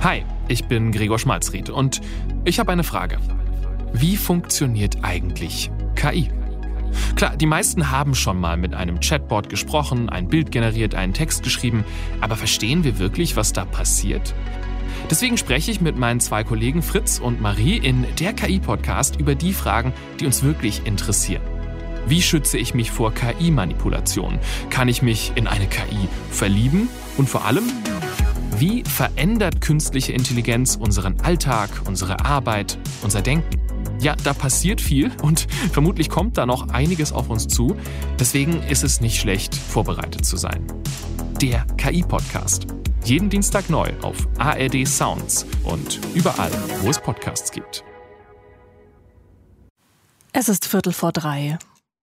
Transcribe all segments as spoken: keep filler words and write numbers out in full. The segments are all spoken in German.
Hi, ich bin Gregor Schmalzried und ich habe eine Frage. Wie funktioniert eigentlich K I? Klar, die meisten haben schon mal mit einem Chatbot gesprochen, ein Bild generiert, einen Text geschrieben, aber verstehen wir wirklich, was da passiert? Deswegen spreche ich mit meinen zwei Kollegen Fritz und Marie in der K I-Podcast über die Fragen, die uns wirklich interessieren. Wie schütze ich mich vor K I-Manipulation? Kann ich mich in eine K I verlieben? Und vor allem, wie verändert künstliche Intelligenz unseren Alltag, unsere Arbeit, unser Denken? Ja, da passiert viel und vermutlich kommt da noch einiges auf uns zu. Deswegen ist es nicht schlecht, vorbereitet zu sein. Der K I-Podcast. Jeden Dienstag neu auf A R D Sounds und überall, wo es Podcasts gibt. Es ist Viertel vor drei.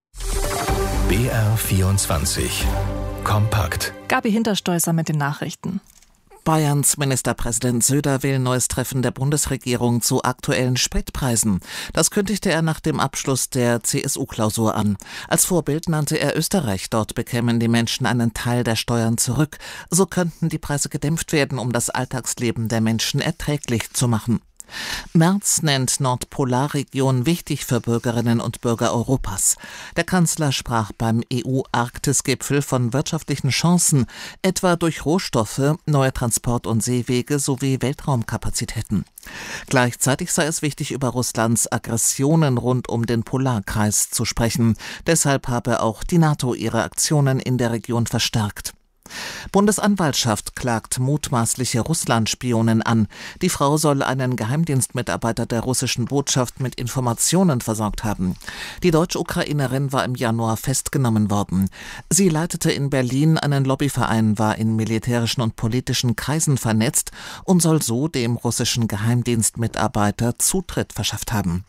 B R vierundzwanzig. Kompakt. Gabi Hinterstoißer mit den Nachrichten. Bayerns Ministerpräsident Söder will neues Treffen der Bundesregierung zu aktuellen Spritpreisen. Das kündigte er nach dem Abschluss der C S U-Klausur an. Als Vorbild nannte er Österreich. Dort bekämen die Menschen einen Teil der Steuern zurück. So könnten die Preise gedämpft werden, um das Alltagsleben der Menschen erträglich zu machen. Merz nennt Nordpolarregion wichtig für Bürgerinnen und Bürger Europas. Der Kanzler sprach beim E U-Arktis-Gipfel von wirtschaftlichen Chancen, etwa durch Rohstoffe, neue Transport- und Seewege sowie Weltraumkapazitäten. Gleichzeitig sei es wichtig, über Russlands Aggressionen rund um den Polarkreis zu sprechen. Deshalb habe auch die NATO ihre Aktionen in der Region verstärkt. Bundesanwaltschaft klagt mutmaßliche Russland-Spionin an. Die Frau soll einen Geheimdienstmitarbeiter der russischen Botschaft mit Informationen versorgt haben. Die Deutsch-Ukrainerin war im Januar festgenommen worden. Sie leitete in Berlin einen Lobbyverein, war in militärischen und politischen Kreisen vernetzt und soll so dem russischen Geheimdienstmitarbeiter Zutritt verschafft haben.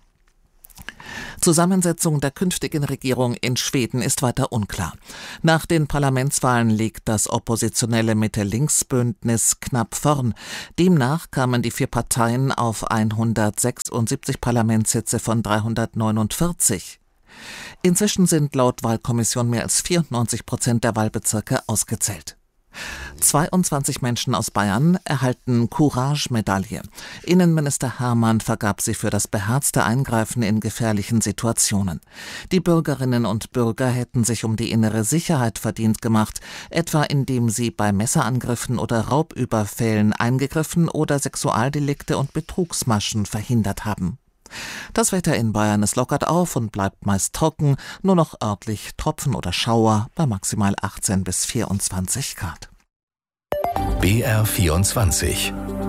Zusammensetzung der künftigen Regierung in Schweden ist weiter unklar. Nach den Parlamentswahlen liegt das oppositionelle Mitte-Links-Bündnis knapp vorn. Demnach kamen die vier Parteien auf hundertsechsundsiebzig Parlamentssitze von dreihundertneunundvierzig. Inzwischen sind laut Wahlkommission mehr als vierundneunzig Prozent der Wahlbezirke ausgezählt. zweiundzwanzig Menschen aus Bayern erhalten Courage-Medaille. Innenminister Hermann vergab sie für das beherzte Eingreifen in gefährlichen Situationen. Die Bürgerinnen und Bürger hätten sich um die innere Sicherheit verdient gemacht, etwa indem sie bei Messerangriffen oder Raubüberfällen eingegriffen oder Sexualdelikte und Betrugsmaschen verhindert haben. Das Wetter in Bayern, es lockert auf und bleibt meist trocken, nur noch örtlich Tropfen oder Schauer bei maximal achtzehn bis vierundzwanzig Grad. B R vierundzwanzig.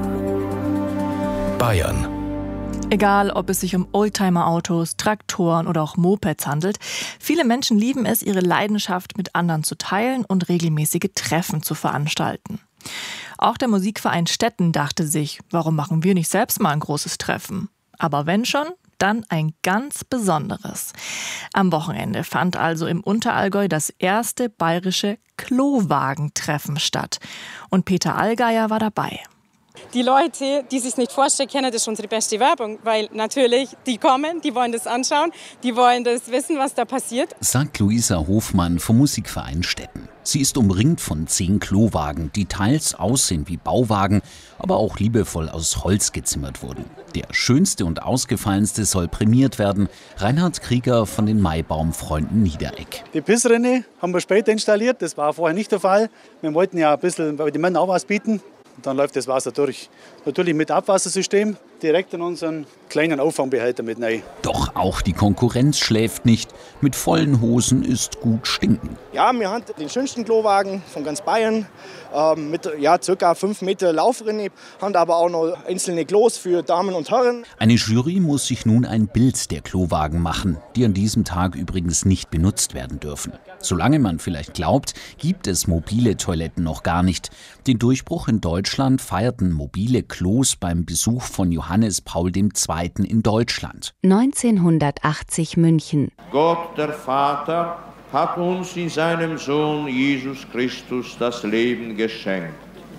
Bayern. Egal, ob es sich um Oldtimer-Autos, Traktoren oder auch Mopeds handelt, viele Menschen lieben es, ihre Leidenschaft mit anderen zu teilen und regelmäßige Treffen zu veranstalten. Auch der Musikverein Stetten dachte sich, warum machen wir nicht selbst mal ein großes Treffen? Aber wenn schon, dann ein ganz besonderes. Am Wochenende fand also im Unterallgäu das erste bayerische Klowagentreffen statt. Und Peter Allgeier war dabei. Die Leute, die sich nicht vorstellen können, das ist unsere beste Werbung, weil natürlich die kommen, die wollen das anschauen, die wollen das wissen, was da passiert. Sagt Luisa Hofmann vom Musikverein Stetten. Sie ist umringt von zehn Klowagen, die teils aussehen wie Bauwagen, aber auch liebevoll aus Holz gezimmert wurden. Der schönste und ausgefallenste soll prämiert werden. Reinhard Krieger von den Maibaumfreunden Niederegg. Die Pissrinne haben wir später installiert, das war vorher nicht der Fall. Wir wollten ja ein bisschen bei den Männern auch was bieten. Und dann läuft das Wasser durch. Natürlich mit Abwassersystem, direkt in unseren kleinen Auffangbehälter mit rein. Doch auch die Konkurrenz schläft nicht. Mit vollen Hosen ist gut stinken. Ja, wir haben den schönsten Klowagen von ganz Bayern. Ähm, mit ja, ca. fünf Meter Laufrinne. Haben aber auch noch einzelne Klos für Damen und Herren. Eine Jury muss sich nun ein Bild der Klowagen machen, die an diesem Tag übrigens nicht benutzt werden dürfen. Solange man vielleicht glaubt, gibt es mobile Toiletten noch gar nicht. Den Durchbruch in Deutschland feierten mobile Klos beim Besuch von Johannes Paul der Zweite. in Deutschland. neunzehnhundertachtzig München. Gott, der Vater, hat uns in seinem Sohn Jesus Christus das Leben geschenkt.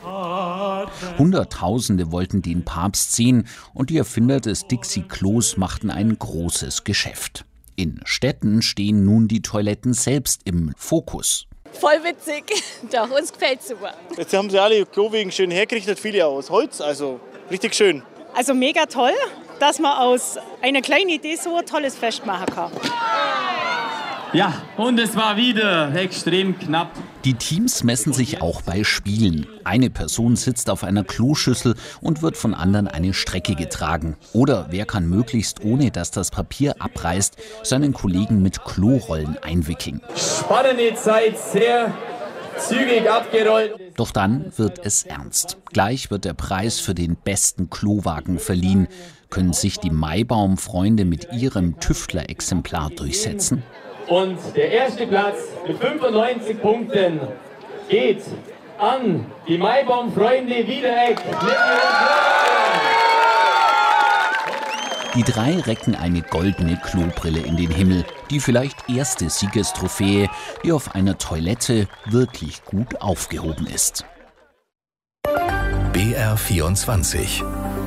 Hunderttausende wollten den Papst sehen und die Erfinder des Dixie-Klos machten ein großes Geschäft. In Städten stehen nun die Toiletten selbst im Fokus. Voll witzig, doch, uns gefällt's super. Jetzt haben sie alle Klowegen schön hergerichtet, viele aus Holz, also richtig schön. Also mega toll, dass man aus einer kleinen Idee so ein tolles Fest machen kann. Ja, und es war wieder extrem knapp. Die Teams messen sich auch bei Spielen. Eine Person sitzt auf einer Kloschüssel und wird von anderen eine Strecke getragen. Oder wer kann möglichst, ohne dass das Papier abreißt, seinen Kollegen mit Klorollen einwickeln. Spannende Zeit, sehr zügig abgerollt. Doch dann wird es ernst. Gleich wird der Preis für den besten Klowagen verliehen. Können sich die Maibaum-Freunde mit ihrem Tüftler-Exemplar durchsetzen? Und der erste Platz mit fünfundneunzig Punkten geht an die Maibaum-Freunde Wiederegg. Die drei recken eine goldene Klobrille in den Himmel. Die vielleicht erste Siegestrophäe, die auf einer Toilette wirklich gut aufgehoben ist. B R vierundzwanzig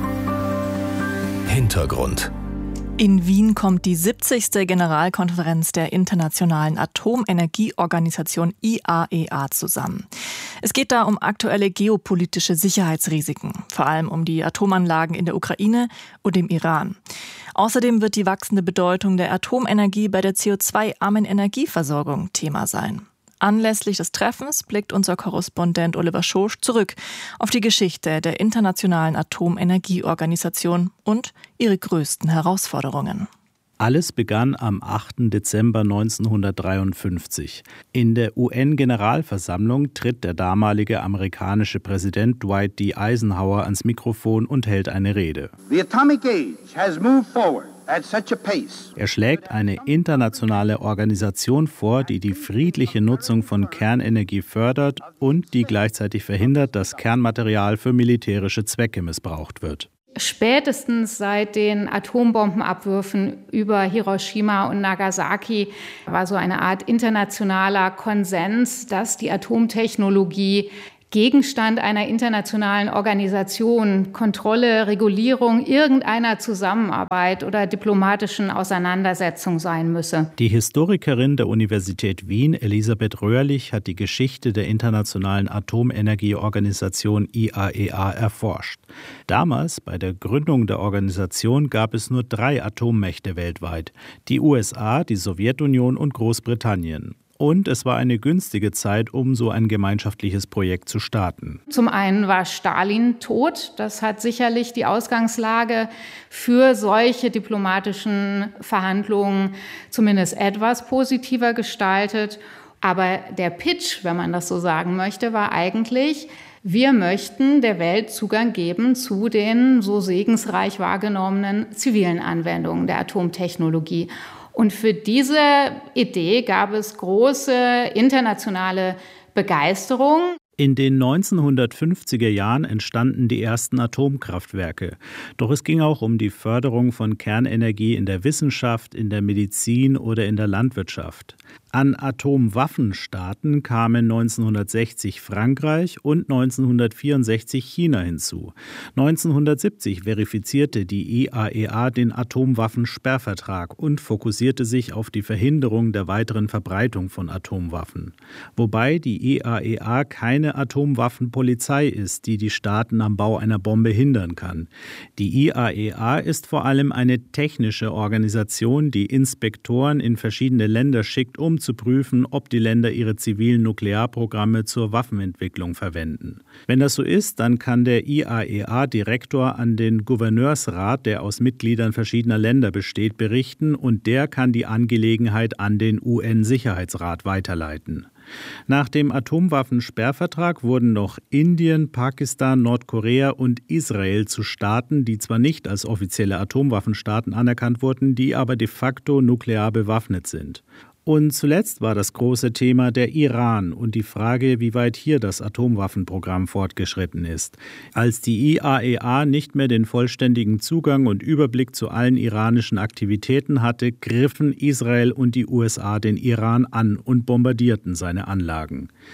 Hintergrund. In Wien kommt die siebzigste Generalkonferenz der Internationalen Atomenergieorganisation I A E A zusammen. Es geht da um aktuelle geopolitische Sicherheitsrisiken, vor allem um die Atomanlagen in der Ukraine und im Iran. Außerdem wird die wachsende Bedeutung der Atomenergie bei der C O zwei armen Energieversorgung Thema sein. Anlässlich des Treffens blickt unser Korrespondent Oliver Schosch zurück auf die Geschichte der Internationalen Atomenergieorganisation und ihre größten Herausforderungen. Alles begann am achten Dezember neunzehnhundertdreiundfünfzig. In der U N-Generalversammlung tritt der damalige amerikanische Präsident Dwight D. Eisenhower ans Mikrofon und hält eine Rede. The atomic age has moved forward at such a pace. Er schlägt eine internationale Organisation vor, die die friedliche Nutzung von Kernenergie fördert und die gleichzeitig verhindert, dass Kernmaterial für militärische Zwecke missbraucht wird. Spätestens seit den Atombombenabwürfen über Hiroshima und Nagasaki war so eine Art internationaler Konsens, dass die Atomtechnologie Gegenstand einer internationalen Organisation, Kontrolle, Regulierung irgendeiner Zusammenarbeit oder diplomatischen Auseinandersetzung sein müsse. Die Historikerin der Universität Wien, Elisabeth Röhrlich, hat die Geschichte der Internationalen Atomenergieorganisation I A E A erforscht. Damals, bei der Gründung der Organisation, gab es nur drei Atommächte weltweit: die U S A, die Sowjetunion und Großbritannien. Und es war eine günstige Zeit, um so ein gemeinschaftliches Projekt zu starten. Zum einen war Stalin tot. Das hat sicherlich die Ausgangslage für solche diplomatischen Verhandlungen zumindest etwas positiver gestaltet. Aber der Pitch, wenn man das so sagen möchte, war eigentlich: Wir möchten der Welt Zugang geben zu den so segensreich wahrgenommenen zivilen Anwendungen der Atomtechnologie. Und für diese Idee gab es große internationale Begeisterung. In den neunzehnhundertfünfziger Jahren entstanden die ersten Atomkraftwerke. Doch es ging auch um die Förderung von Kernenergie in der Wissenschaft, in der Medizin oder in der Landwirtschaft. An Atomwaffenstaaten kamen neunzehnhundertsechzig Frankreich und neunzehnhundertvierundsechzig China hinzu. neunzehnhundertsiebzig verifizierte die I A E A den Atomwaffensperrvertrag und fokussierte sich auf die Verhinderung der weiteren Verbreitung von Atomwaffen. Wobei die I A E A keine Atomwaffenpolizei ist, die die Staaten am Bau einer Bombe hindern kann. Die I A E A ist vor allem eine technische Organisation, die Inspektoren in verschiedene Länder schickt, um zu prüfen, ob die Länder ihre zivilen Nuklearprogramme zur Waffenentwicklung verwenden. Wenn das so ist, dann kann der I A E A-Direktor an den Gouverneursrat, der aus Mitgliedern verschiedener Länder besteht, berichten und der kann die Angelegenheit an den U N-Sicherheitsrat weiterleiten. Nach dem Atomwaffensperrvertrag wurden noch Indien, Pakistan, Nordkorea und Israel zu Staaten, die zwar nicht als offizielle Atomwaffenstaaten anerkannt wurden, die aber de facto nuklear bewaffnet sind. Und zuletzt war das große Thema der Iran und die Frage, wie weit hier das Atomwaffenprogramm fortgeschritten ist. Als die I A E A nicht mehr den vollständigen Zugang und Überblick zu allen iranischen Aktivitäten hatte, griffen Israel und die U S A den Iran an und bombardierten seine Anlagen.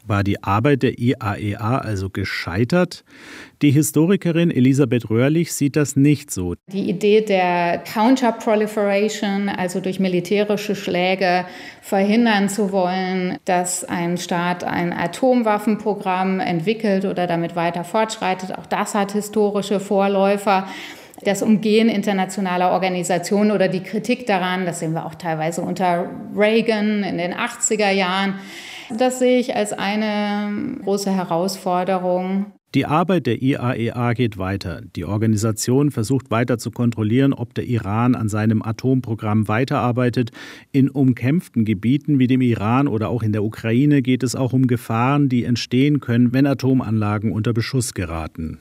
War die Arbeit der I A E A also gescheitert? Die Historikerin Elisabeth Röhrlich sieht das nicht so. Die Idee der Counter-Proliferation, also durch militärische Schläge verhindern zu wollen, dass ein Staat ein Atomwaffenprogramm entwickelt oder damit weiter fortschreitet, auch das hat historische Vorläufer. Das Umgehen internationaler Organisationen oder die Kritik daran, das sehen wir auch teilweise unter Reagan in den achtziger Jahren, das sehe ich als eine große Herausforderung. Die Arbeit der I A E A geht weiter. Die Organisation versucht weiter zu kontrollieren, ob der Iran an seinem Atomprogramm weiterarbeitet. In umkämpften Gebieten wie dem Iran oder auch in der Ukraine geht es auch um Gefahren, die entstehen können, wenn Atomanlagen unter Beschuss geraten.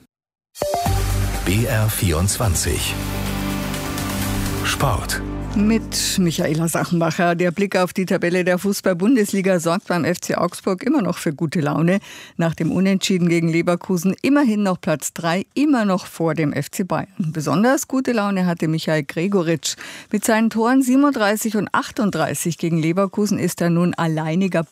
B R vierundzwanzig Sport. Mit Michaela Sachenbacher. Der Blick auf die Tabelle der Fußball-Bundesliga sorgt beim F C Augsburg immer noch für gute Laune. Nach dem Unentschieden gegen Leverkusen immerhin noch Platz drei, immer noch vor dem F C Bayern. Besonders gute Laune hatte Michael Gregoritsch. Mit seinen Toren siebenunddreißig und achtunddreißig gegen Leverkusen ist er nun alleiniger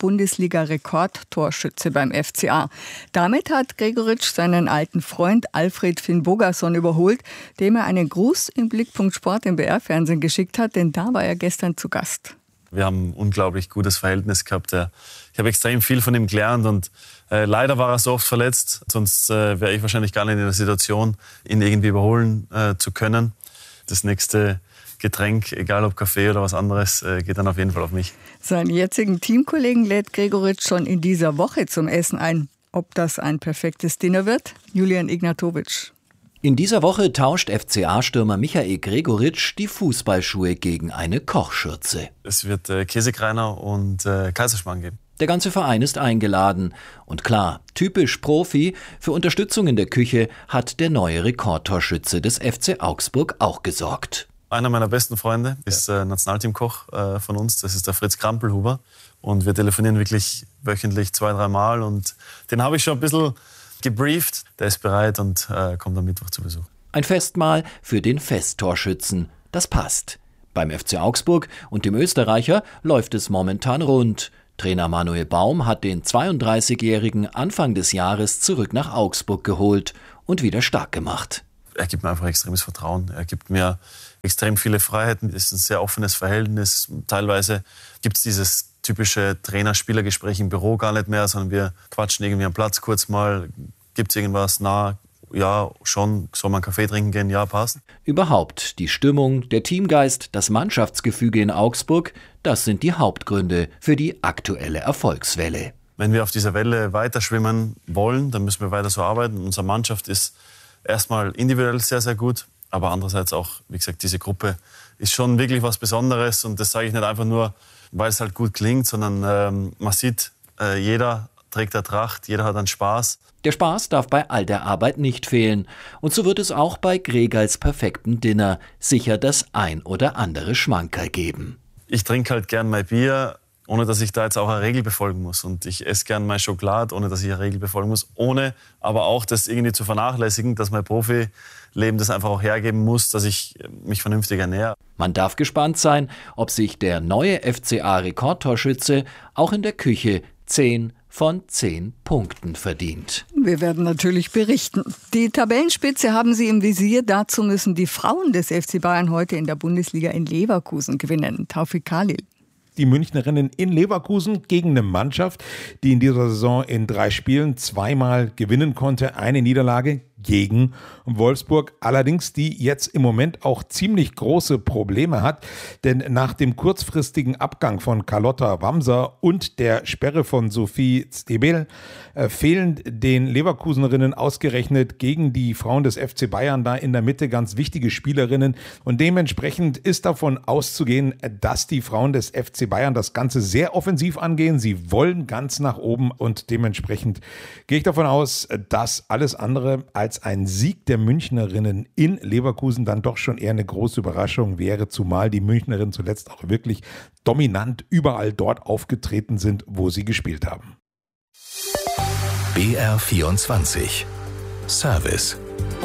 Bundesliga-Rekordtorschütze beim F C A. Damit hat Gregoritsch seinen alten Freund Alfred Finn Bogason überholt, dem er einen Gruß im Blickpunkt Sport im B R-Fernsehen geschickt hat, denn da war er gestern zu Gast. Wir haben ein unglaublich gutes Verhältnis gehabt. Ich habe extrem viel von ihm gelernt und äh, leider war er so oft verletzt. Sonst äh, wäre ich wahrscheinlich gar nicht in der Situation, ihn irgendwie überholen äh, zu können. Das nächste Getränk, egal ob Kaffee oder was anderes, äh, geht dann auf jeden Fall auf mich. Seinen jetzigen Teamkollegen lädt Gregoritsch schon in dieser Woche zum Essen ein. Ob das ein perfektes Dinner wird? Julian Ignatowitsch. In dieser Woche tauscht F C A-Stürmer Michael Gregoritsch die Fußballschuhe gegen eine Kochschürze. Es wird äh, Käsekreiner und äh, Kaiserschmarrn geben. Der ganze Verein ist eingeladen. Und klar, typisch Profi, für Unterstützung in der Küche hat der neue Rekordtorschütze des F C Augsburg auch gesorgt. Einer meiner besten Freunde ist äh, Nationalteamkoch äh, von uns, das ist der Fritz Krampelhuber. Und wir telefonieren wirklich wöchentlich zwei, dreimal. Und den habe ich schon ein bisschen gebrieft. Der ist bereit und äh, kommt am Mittwoch zu Besuch. Ein Festmahl für den Festtorschützen. Das passt. Beim F C Augsburg und dem Österreicher läuft es momentan rund. Trainer Manuel Baum hat den zweiunddreißigjährigen Anfang des Jahres zurück nach Augsburg geholt und wieder stark gemacht. Er gibt mir einfach extremes Vertrauen. Er gibt mir extrem viele Freiheiten. Es ist ein sehr offenes Verhältnis. Teilweise gibt es dieses typische Trainer-Spieler-Gespräch im Büro gar nicht mehr, sondern wir quatschen irgendwie am Platz kurz mal. Gibt es irgendwas? Na, ja, schon. Soll man einen Kaffee trinken gehen? Ja, passt. Überhaupt die Stimmung, der Teamgeist, das Mannschaftsgefüge in Augsburg, das sind die Hauptgründe für die aktuelle Erfolgswelle. Wenn wir auf dieser Welle weiter schwimmen wollen, dann müssen wir weiter so arbeiten. Unsere Mannschaft ist erstmal individuell sehr, sehr gut, aber andererseits auch, wie gesagt, diese Gruppe ist schon wirklich was Besonderes und das sage ich nicht einfach nur, weil es halt gut klingt, sondern ähm, man sieht, äh, jeder trägt der Tracht, jeder hat einen Spaß. Der Spaß darf bei all der Arbeit nicht fehlen. Und so wird es auch bei Gregals perfekten Dinner sicher das ein oder andere Schmankerl geben. Ich trinke halt gern mein Bier, ohne dass ich da jetzt auch eine Regel befolgen muss. Und ich esse gern meine Schokolade, ohne dass ich eine Regel befolgen muss. Ohne aber auch das irgendwie zu vernachlässigen, dass mein Profileben das einfach auch hergeben muss, dass ich mich vernünftig ernähre. Man darf gespannt sein, ob sich der neue F C A-Rekordtorschütze auch in der Küche zehn von zehn Punkten verdient. Wir werden natürlich berichten. Die Tabellenspitze haben Sie im Visier. Dazu müssen die Frauen des F C Bayern heute in der Bundesliga in Leverkusen gewinnen. Taufik Khalil. Die Münchnerinnen in Leverkusen gegen eine Mannschaft, die in dieser Saison in drei Spielen zweimal gewinnen konnte. Eine Niederlage gegen Wolfsburg, allerdings die jetzt im Moment auch ziemlich große Probleme hat, denn nach dem kurzfristigen Abgang von Carlotta Wamser und der Sperre von Sophie Stebel äh, fehlen den Leverkusenerinnen ausgerechnet gegen die Frauen des F C Bayern da in der Mitte ganz wichtige Spielerinnen und dementsprechend ist davon auszugehen, dass die Frauen des F C Bayern das Ganze sehr offensiv angehen. Sie wollen ganz nach oben und dementsprechend gehe ich davon aus, dass alles andere als ein Sieg der Münchnerinnen in Leverkusen dann doch schon eher eine große Überraschung wäre, zumal die Münchnerinnen zuletzt auch wirklich dominant überall dort aufgetreten sind, wo sie gespielt haben. B R vierundzwanzig Service.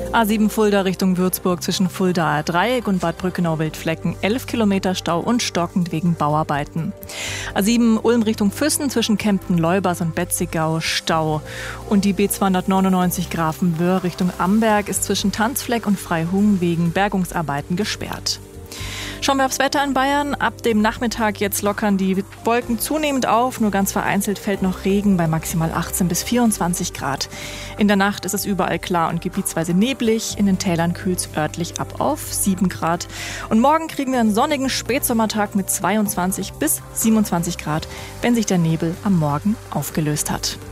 A sieben Fulda Richtung Würzburg zwischen Fuldaer Dreieck und Bad Brückenau-Wildflecken elf Kilometer Stau und stockend wegen Bauarbeiten. A sieben Ulm Richtung Füssen zwischen Kempten-Leubers und Betzigau Stau. Und die B zweihundertneunundneunzig Grafenwöhr Richtung Amberg ist zwischen Tanzfleck und Freihung wegen Bergungsarbeiten gesperrt. Schauen wir aufs Wetter in Bayern. Ab dem Nachmittag jetzt lockern die Wolken zunehmend auf. Nur ganz vereinzelt fällt noch Regen bei maximal achtzehn bis vierundzwanzig Grad. In der Nacht ist es überall klar und gebietsweise neblig. In den Tälern kühlt es örtlich ab auf sieben Grad. Und morgen kriegen wir einen sonnigen Spätsommertag mit zweiundzwanzig bis siebenundzwanzig Grad, wenn sich der Nebel am Morgen aufgelöst hat.